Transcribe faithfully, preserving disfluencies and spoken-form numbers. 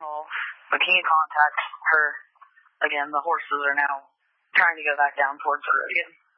Well, but can you contact her again? The horses are now trying to go back down towards the road again.